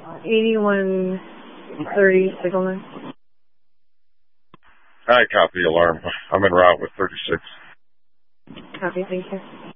8130 signal line. Hi, copy alarm. I'm en route with 36. Copy, thank you.